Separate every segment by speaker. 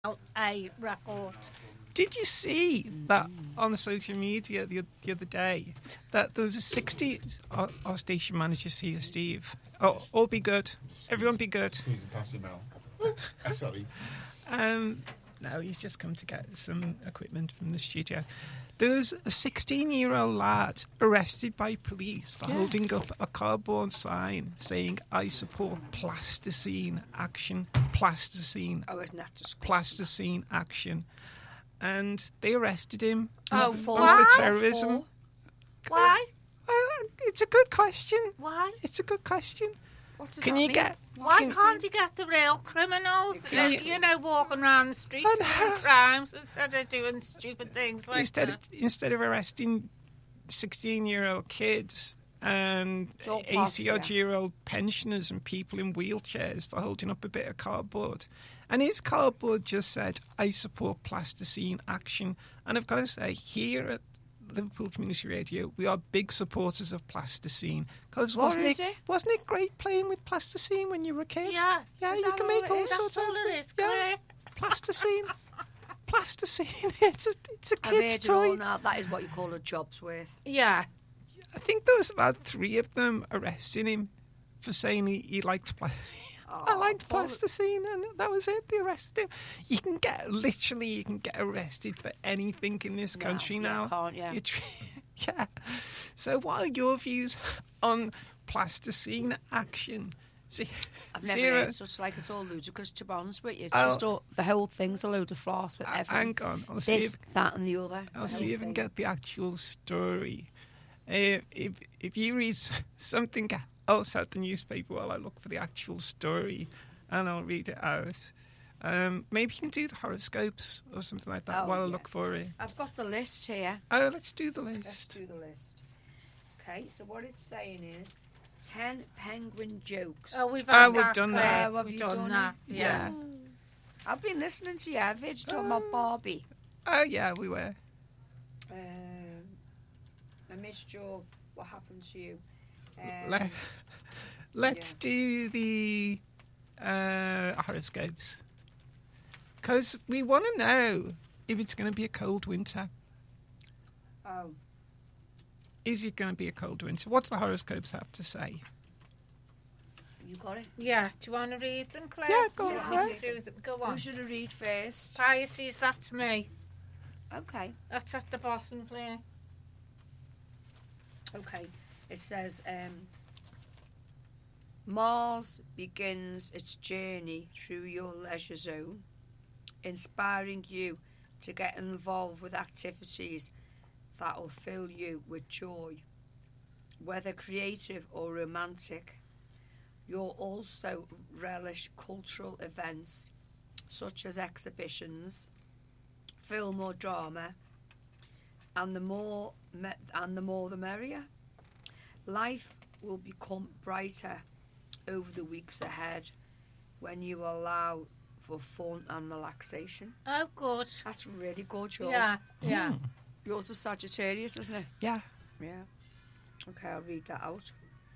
Speaker 1: out a record.
Speaker 2: Did you see that on social media the other day that there was a 60... Our station manager's here, Steve. Oh, all be good. Everyone be good.
Speaker 3: Who's passing now? Sorry.
Speaker 2: No, he's just come to get some equipment from the studio. There was a 16-year-old lad arrested by police for holding up a cardboard sign saying, "I support plasticine action." Plasticine.
Speaker 4: Oh, isn't that disgusting?
Speaker 2: Plasticine action. And they arrested him.
Speaker 1: Oh,
Speaker 2: It
Speaker 1: for
Speaker 2: was the
Speaker 1: what?
Speaker 2: terrorism.
Speaker 1: Why?
Speaker 2: It's a good question.
Speaker 1: Why?
Speaker 2: It's a good question.
Speaker 4: What does
Speaker 2: Can
Speaker 4: that
Speaker 2: you
Speaker 4: mean?
Speaker 2: get...
Speaker 1: Why
Speaker 2: can-
Speaker 1: can't you get the real criminals,
Speaker 4: Exactly.
Speaker 1: walking around the streets doing crimes instead of doing stupid things like that?
Speaker 2: Instead of arresting 16-year-old kids and
Speaker 4: It's all part,
Speaker 2: 80-odd-year-old pensioners and people in wheelchairs for holding up a bit of cardboard. And his cardboard just said, "I support plasticine action." And I've got to say, here at Liverpool Community Radio, we are big supporters of plasticine. Because
Speaker 4: What
Speaker 2: wasn't
Speaker 4: is it?
Speaker 2: Wasn't it great playing with plasticine when you were a kid?
Speaker 1: Yeah.
Speaker 2: Yeah,
Speaker 4: Is
Speaker 2: you
Speaker 4: that
Speaker 2: can
Speaker 4: all
Speaker 2: make
Speaker 4: it
Speaker 2: all
Speaker 4: is?
Speaker 2: sorts
Speaker 1: That's
Speaker 2: of
Speaker 1: all it is,
Speaker 2: yeah.
Speaker 1: Claire.
Speaker 2: Plasticine. Plasticine. It's a
Speaker 4: I've
Speaker 2: kid's
Speaker 4: heard it all
Speaker 2: toy.
Speaker 4: now. That is what you call a job's worth.
Speaker 1: Yeah.
Speaker 2: I think there was about 3 of them arresting him for saying he liked I liked plasticine, and that was it. They arrested him. You can get arrested for anything in this country now.
Speaker 4: Can't you?
Speaker 2: Yeah. So, what are your views on plasticine action? See,
Speaker 4: I've never
Speaker 2: Sarah,
Speaker 4: heard such like it's all ludicrous, to be honest with you. It's
Speaker 2: I'll-
Speaker 4: just all, the whole thing's a load of floss with everything.
Speaker 2: hang on. I'll see
Speaker 4: This, that and the other.
Speaker 2: I'll
Speaker 4: The
Speaker 2: see
Speaker 4: whole
Speaker 2: if I can
Speaker 4: thing.
Speaker 2: get the actual story. If you read something else out the newspaper while I look for the actual story, and I'll read it out. Maybe you can do the horoscopes or something like that
Speaker 4: Oh,
Speaker 2: while I
Speaker 4: yeah.
Speaker 2: look for it.
Speaker 4: I've got the list here.
Speaker 2: Oh, let's do the
Speaker 4: Let's
Speaker 2: list.
Speaker 4: do the list. Okay, so what it's saying is 10 penguin jokes.
Speaker 1: Oh, we've
Speaker 2: Oh,
Speaker 1: had
Speaker 2: we've
Speaker 1: that,
Speaker 2: done
Speaker 1: Claire.
Speaker 2: that.
Speaker 4: Oh, have
Speaker 1: We've
Speaker 4: you
Speaker 1: done
Speaker 4: done
Speaker 1: that.
Speaker 4: it?
Speaker 1: Yeah.
Speaker 4: I've been listening to you. I've heard you talking about Barbie.
Speaker 2: Oh, yeah, we were.
Speaker 4: I missed your what happened to you.
Speaker 2: Let's do the horoscopes. Because we want to know if it's going to be a cold winter.
Speaker 4: Oh,
Speaker 2: Is it going to be a cold winter? What's the horoscopes have to say?
Speaker 4: you got it.
Speaker 1: Yeah. Do you want to read them, Claire?
Speaker 2: Yeah, go
Speaker 1: Do you
Speaker 2: on,
Speaker 1: want me
Speaker 2: right.
Speaker 1: to do them? Go
Speaker 4: Who
Speaker 1: on.
Speaker 4: should I read first?
Speaker 1: Pisces, that's me.
Speaker 4: Okay.
Speaker 1: That's at the bottom, Claire.
Speaker 4: Okay. It says Mars begins its journey through your leisure zone, inspiring you to get involved with activities that will fill you with joy. Whether creative or romantic, you'll also relish cultural events such as exhibitions, film or drama, and the more the merrier. Life will become brighter over the weeks ahead when you allow for fun and relaxation.
Speaker 1: Oh, good.
Speaker 4: That's really good, yours.
Speaker 1: Yeah. Yeah.
Speaker 4: Yours is Sagittarius, isn't it?
Speaker 2: Yeah.
Speaker 4: Yeah. Okay, I'll read that out.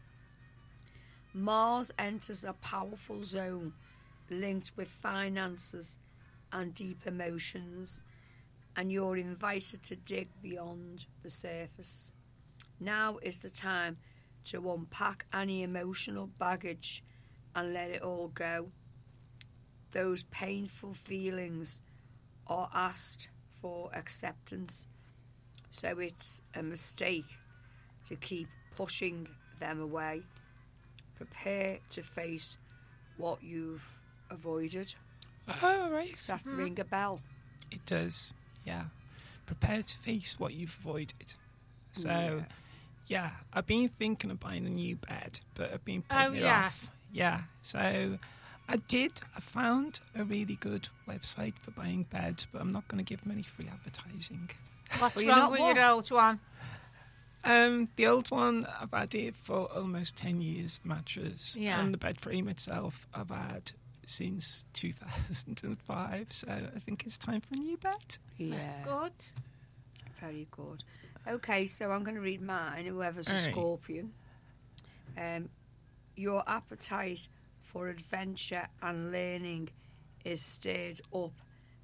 Speaker 4: Mars enters a powerful zone linked with finances and deep emotions, and you're invited to dig beyond the surface. Now is the time to unpack any emotional baggage and let it all go. Those painful feelings are asked for acceptance, so it's a mistake to keep pushing them away. Prepare to face what you've avoided.
Speaker 2: Oh, right.
Speaker 4: Does that ring a bell?
Speaker 2: It does, yeah. Prepare to face what you've avoided. So, yeah, I've been thinking of buying a new bed, but I've been putting it off. Yeah, so I found a really good website for buying beds, but I'm not going to give them any free advertising.
Speaker 1: What's
Speaker 4: Well, you're
Speaker 1: wrong
Speaker 4: not
Speaker 1: with
Speaker 4: what?
Speaker 1: your old one?
Speaker 2: The old one, I've had it for almost 10 years, the mattress.
Speaker 1: Yeah.
Speaker 2: And the bed frame itself, I've had since 2005, so I think it's time for a new bed.
Speaker 4: Yeah.
Speaker 1: Good.
Speaker 4: Very good. Okay, so I'm going to read mine, whoever's a
Speaker 2: All right.
Speaker 4: Scorpion. Your appetite for adventure and learning is stirred up